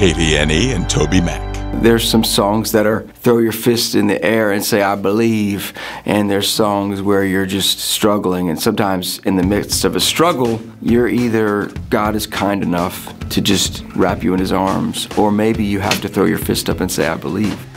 KVNE and Toby Mac. There's some songs that are throw your fist in the air and say, I believe, and there's songs where you're just struggling, and sometimes in the midst of a struggle, you're either, God is kind enough to just wrap you in his arms, or maybe you have to throw your fist up and say, I believe.